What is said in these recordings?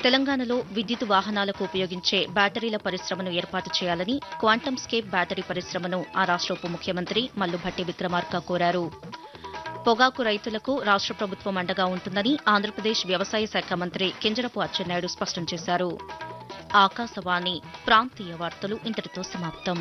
తెలంగాణలో విద్యుత్ వాహనాలకు ఉపయోగించే బ్యాటరీల పరిశ్రమను ఏర్పాటు చేయాలని క్వాంటమ్ స్కేప్ బ్యాటరీ పరిశ్రమను ఆ రాష్ట్ర ఉప ముఖ్యమంత్రి మల్లుభట్టి విక్రమార్క కోరారు. పొగాకు రైతులకు రాష్ట్ర ప్రభుత్వం అండగా ఉంటుందని ఆంధ్రప్రదేశ్ వ్యవసాయ శాఖ మంత్రి కింజరపు అచ్చెన్నాయుడు స్పష్టం చేశారు. ఆకాశవాణి ప్రాంతీయ వార్తలు ఇంతటితో సమాప్తం.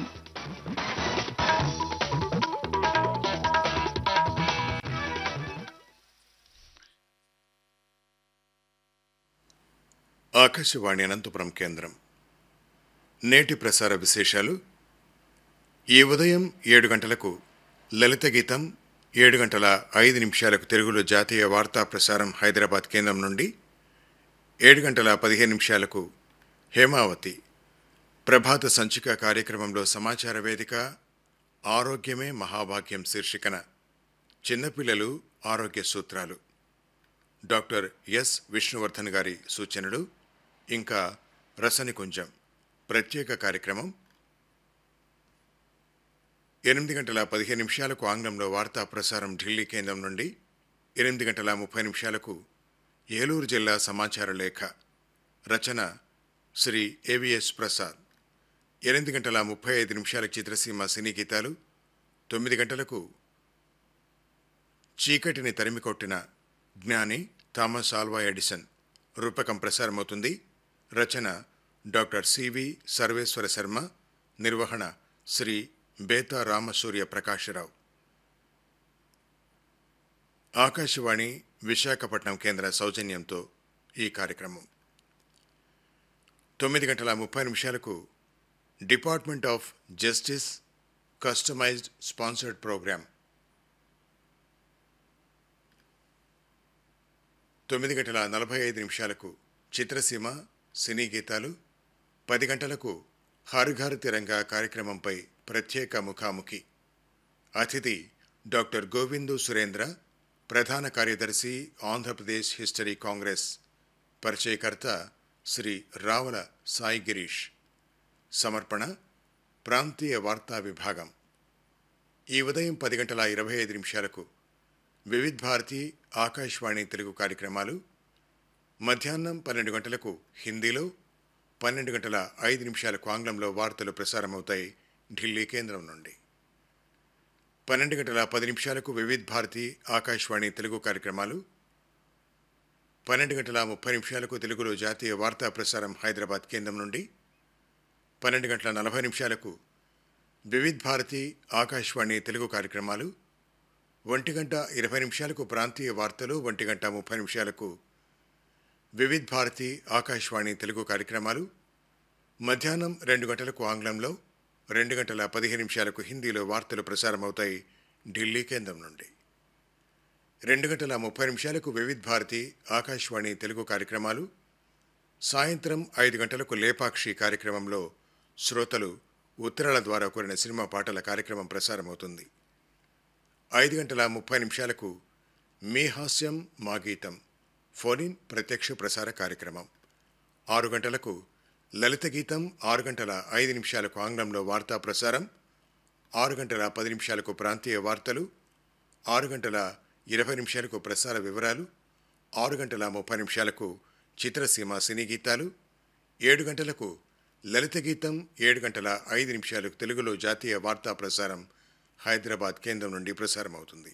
ఆకాశవాణి అనంతపురం కేంద్రం. నేటి ప్రసార విశేషాలు. ఈ ఉదయం 7 గంటలకు లలిత గీతం, 7 గంటల 5 నిమిషాలకు తెలుగులో జాతీయ వార్తా ప్రసారం హైదరాబాద్ కేంద్రం నుండి, 7 గంటల 15 నిమిషాలకు హేమావతి ప్రభాత సంచిక కార్యక్రమంలో సమాచార వేదిక ఆరోగ్యమే మహాభాగ్యం శీర్షికన చిన్నపిల్లలు ఆరోగ్య సూత్రాలు, డాక్టర్ ఎస్ విష్ణువర్ధన్ గారి సూచనలు, ఇంకా రసనికుంజం ప్రత్యేక కార్యక్రమం. 8 గంటల 15 నిమిషాలకు ఆంగ్లంలో వార్తా ప్రసారం ఢిల్లీ కేంద్రం నుండి, 8 గంటల 30 నిమిషాలకు ఏలూరు జిల్లా సమాచార లేఖ, రచన శ్రీ ఏవిఎస్ ప్రసాద్. 8 గంటల 35 నిమిషాలకు చిత్రసీమ సినీ గీతాలు. 9 గంటలకు చీకటిని తరిమికొట్టిన జ్ఞాని థామస్ ఆల్వా ఎడిసన్ రూపకం ప్రసారమవుతుంది. రచన డాక్టర్ సివి సర్వేశ్వర శర్మ, నిర్వహణ శ్రీ బేతా రామసూర్య ప్రకాశరావు. ఆకాశవాణి విశాఖపట్నం కేంద్ర సౌజన్యంతో ఈ కార్యక్రమం. 9 గంటల 30 నిమిషాలకు department of justice customized sponsored programme. 9 గంటల 45 నిమిషాలకు చిత్రసీమ సినీ గీతాలు. 10 గంటలకు హర్ ఘర్ తిరంగా కార్యక్రమంపై ప్రత్యేక ముఖాముఖి. అతిథి డాక్టర్ గోవిందు సురేంద్ర, ప్రధాన కార్యదర్శి ఆంధ్రప్రదేశ్ హిస్టరీ కాంగ్రెస్. పరిచయకర్త శ్రీ రావల సాయి గిరీష్. సమర్పణ ప్రాంతీయ వార్తా విభాగం. ఈ ఉదయం 10 గంటల 25 నిమిషాలకు వివిధ్ భారతి ఆకాశవాణి తెలుగు కార్యక్రమాలు. మధ్యాహ్నం 12 గంటలకు హిందీలో, 12 గంటల 5 నిమిషాలకు ఆంగ్లంలో వార్తలు ప్రసారమవుతాయి ఢిల్లీ కేంద్రం నుండి. 12 గంటల 10 నిమిషాలకు వివిధ్ భారతి ఆకాశవాణి తెలుగు కార్యక్రమాలు. 12 గంటల 30 నిమిషాలకు తెలుగులో జాతీయ వార్తా ప్రసారం హైదరాబాద్ కేంద్రం నుండి. 12 గంటల 40 నిమిషాలకు వివిధ్ భారతి ఆకాశవాణి తెలుగు కార్యక్రమాలు. 1 గంట 20 నిమిషాలకు ప్రాంతీయ వార్తలు. 1 గంట 30 నిమిషాలకు వివిధ్ భారతి ఆకాశవాణి తెలుగు కార్యక్రమాలు. మధ్యాహ్నం 2 గంటలకు ఆంగ్లంలో, 2 గంటల 15 నిమిషాలకు హిందీలో వార్తలు ప్రసారమవుతాయి ఢిల్లీ కేంద్రం నుండి. 2 గంటల 30 నిమిషాలకు వివిధ్ భారతి ఆకాశవాణి తెలుగు కార్యక్రమాలు. సాయంత్రం 5 గంటలకు లేపాక్షి కార్యక్రమంలో శ్రోతలు ఉత్తరాల ద్వారా కోరిన సినిమా పాటల కార్యక్రమం ప్రసారమవుతుంది. 5 గంటల 30 నిమిషాలకు మీ హాస్యం మా గీతం ఫోన్-ఇన్ ప్రత్యక్ష ప్రసార కార్యక్రమం. 6 గంటలకు లలిత గీతం. 6 గంటల 5 నిమిషాలకు ఆంగ్లంలో వార్తా ప్రసారం. 6 గంటల 10 నిమిషాలకు ప్రాంతీయ వార్తలు. 6 గంటల 20 నిమిషాలకు ప్రసార వివరాలు. 6 గంటల 30 నిమిషాలకు చిత్రసీమ సినీ గీతాలు. 7 గంటలకు లలిత గీతం. 7 గంటల 5 నిమిషాలకు తెలుగులో జాతీయ వార్తా ప్రసారం హైదరాబాద్ కేంద్రం నుండి ప్రసారమవుతుంది.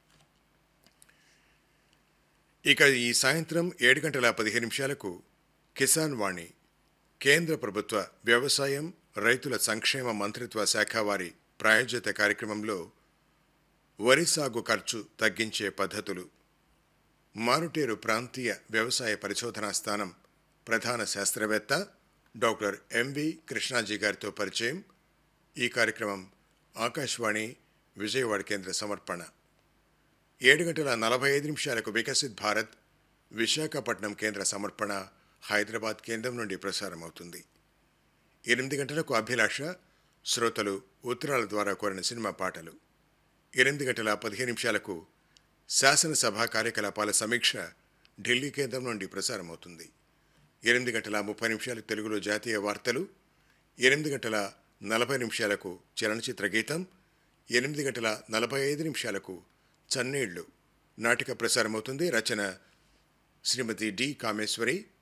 ఇక ఈ సాయంత్రం 7 గంటల 15 నిమిషాలకు కిసాన్ వాణి, కేంద్ర ప్రభుత్వ వ్యవసాయం రైతుల సంక్షేమ మంత్రిత్వ శాఖ వారి ప్రాయోజిత కార్యక్రమంలో వరి సాగు ఖర్చు తగ్గించే పద్ధతులు, మారుటేరు ప్రాంతీయ వ్యవసాయ పరిశోధనా స్థానం ప్రధాన శాస్త్రవేత్త డాక్టర్ ఎంవి కృష్ణాజీ గారితో పరిచయం. ఈ కార్యక్రమం ఆకాశవాణి విజయవాడ కేంద్ర సమర్పణ. 7 గంటల 45 నిమిషాలకు వికసిత్ భారత్ విశాఖపట్నం కేంద్ర సమర్పణ హైదరాబాద్ కేంద్రం నుండి ప్రసారమవుతుంది. 8 గంటలకు అభిలాష, శ్రోతలు ఉత్తరాల ద్వారా కోరిన సినిమా పాటలు. 8 గంటల 15 నిమిషాలకు శాసనసభ కార్యకలాపాల సమీక్ష ఢిల్లీ కేంద్రం నుండి ప్రసారమవుతుంది. 8 గంటల 30 నిమిషాలకు తెలుగులో జాతీయ వార్తలు. 8 గంటల 40 నిమిషాలకు చలనచిత్ర గీతం. 8 గంటల 45 నిమిషాలకు చన్నీళ్లు నాటిక ప్రసారమవుతుంది. రచన శ్రీమతి డి కామేశ్వరి,